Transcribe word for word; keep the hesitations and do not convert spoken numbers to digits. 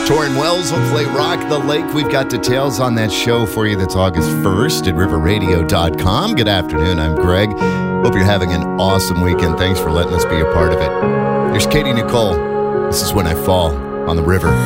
Torrin Wells will play Rock the Lake. We've got details on that show for you. That's August first at river radio dot com. Good afternoon. I'm Greg. Hope you're having an awesome weekend. Thanks for letting us be a part of it. Here's Katie Nicole. This is When I Fall on the River.